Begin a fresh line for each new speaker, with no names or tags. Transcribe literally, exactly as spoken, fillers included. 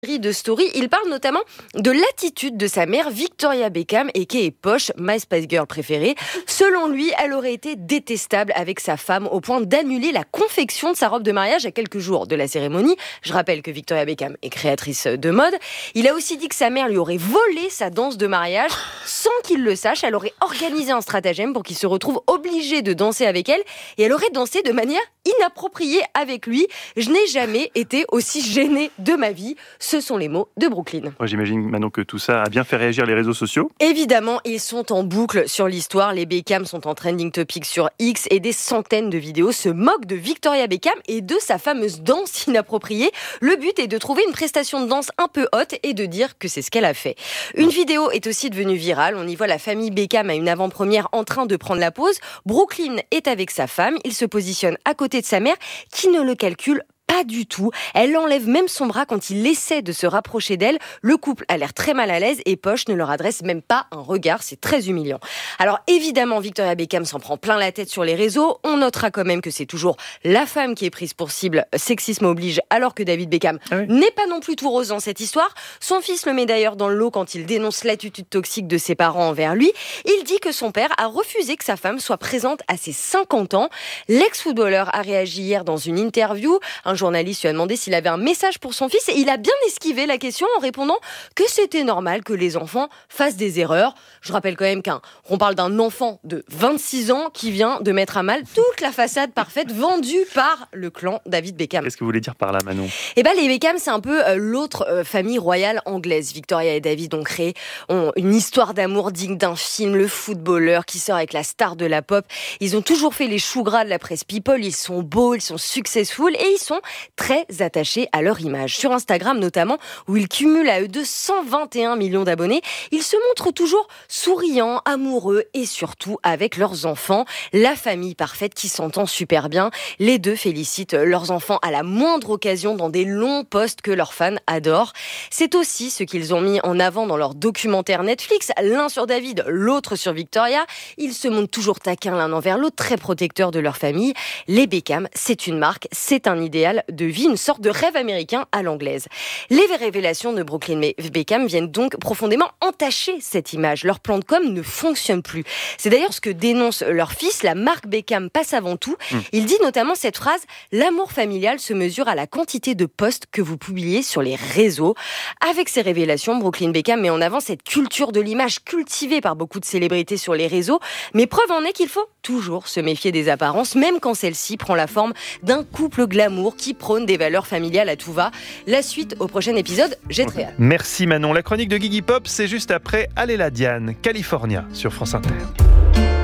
De story, il parle notamment de l'attitude de sa mère Victoria Beckham et qui est Posh, My Spice Girl préférée. Selon lui, elle aurait été détestable avec sa femme au point d'annuler la confection de sa robe de mariage à quelques jours de la cérémonie. Je rappelle que Victoria Beckham est créatrice de mode. Il a aussi dit que sa mère lui aurait volé sa danse de mariage sans qu'il le sache. Elle aurait organisé un stratagème pour qu'il se retrouve obligé de danser avec elle et elle aurait dansé de manière inappropriée avec lui. Je n'ai jamais été aussi gênée de ma vie. Ce sont les mots de Brooklyn.
Moi, j'imagine, Manon, que tout ça a bien fait réagir les réseaux sociaux.
Évidemment, ils sont en boucle sur l'histoire. Les Beckham sont en trending topic sur X et des centaines de vidéos se moquent de Victoria Beckham et de sa fameuse danse inappropriée. Le but est de trouver une prestation de danse un peu haute et de dire que c'est ce qu'elle a fait. Une vidéo est aussi devenue virale. On y voit la famille Beckham à une avant-première en train de prendre la pause. Brooklyn est avec sa femme. Il se positionne à côté de sa mère qui ne le calcule pas du tout. Elle enlève même son bras quand il essaie de se rapprocher d'elle. Le couple a l'air très mal à l'aise et Posh ne leur adresse même pas un regard. C'est très humiliant. Alors évidemment, Victoria Beckham s'en prend plein la tête sur les réseaux. On notera quand même que c'est toujours la femme qui est prise pour cible. Sexisme oblige, alors que David Beckham ah oui. n'est pas non plus tout rose dans cette histoire. Son fils le met d'ailleurs dans le lot quand il dénonce l'attitude toxique de ses parents envers lui. Il dit que son père a refusé que sa femme soit présente à ses cinquante ans. L'ex-footballeur a réagi hier dans une interview. Un journaliste lui a demandé s'il avait un message pour son fils et il a bien esquivé la question en répondant que c'était normal que les enfants fassent des erreurs. Je rappelle quand même qu'on parle d'un enfant de vingt-six ans qui vient de mettre à mal toute la façade parfaite vendue par le clan David Beckham.
Qu'est-ce que vous voulez dire par là, Manon ?
Eh ben, les Beckham, c'est un peu euh, l'autre euh, famille royale anglaise. Victoria et David ont créé ont une histoire d'amour digne d'un film, le footballeur qui sort avec la star de la pop. Ils ont toujours fait les choux gras de la presse people. Ils sont beaux, ils sont successful et ils sont très attachés à leur image. Sur Instagram notamment, où ils cumulent à eux deux cent vingt et un millions d'abonnés, ils se montrent toujours souriants, amoureux et surtout avec leurs enfants. La famille parfaite qui s'entend super bien. Les deux félicitent leurs enfants à la moindre occasion dans des longs posts que leurs fans adorent. C'est aussi ce qu'ils ont mis en avant dans leur documentaire Netflix, l'un sur David, l'autre sur Victoria. Ils se montrent toujours taquins l'un envers l'autre, très protecteurs de leur famille. Les Beckham, c'est une marque, c'est un idéal de vie, une sorte de rêve américain à l'anglaise. Les révélations de Brooklyn Beckham viennent donc profondément entacher cette image. Leur plan de com ne fonctionne plus. C'est d'ailleurs ce que dénonce leur fils. La marque Beckham passe avant tout. Mmh. Il dit notamment cette phrase « L'amour familial se mesure à la quantité de posts que vous publiez sur les réseaux ». Avec ces révélations, Brooklyn Beckham met en avant cette culture de l'image cultivée par beaucoup de célébrités sur les réseaux. Mais preuve en est qu'il faut toujours se méfier des apparences, même quand celle-ci prend la forme d'un couple glamour qui prône des valeurs familiales à tout va. La suite au prochain épisode, j'ai très hâte.
Merci Manon. La chronique de Guigui Pop, c'est juste après Allez la Diane, California sur France Inter.